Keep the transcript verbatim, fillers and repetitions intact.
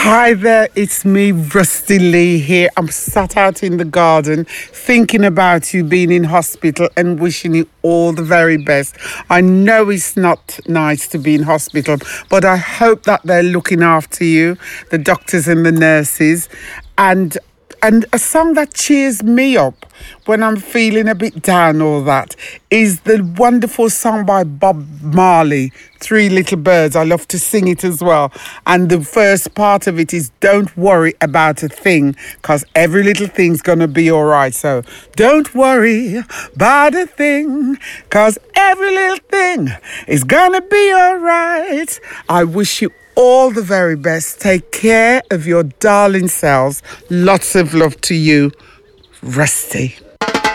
Hi there, it's me, Rusty Lee here. I'm sat out in the garden thinking about you being in hospital and wishing you all the very best. I know it's not nice to be in hospital, but I hope that they're looking after you, the doctors and the nurses. And And a song that cheers me up when I'm feeling a bit down, all that, is the wonderful song by Bob Marley, Three Little Birds. I love to sing it as well. And the first part of it is, don't worry about a thing, because every little thing's going to be all right. So don't worry about a thing, because every little thing is going to be all right. I wish you all the very best. Take care of your darling selves. Lots of love to you, Rusty.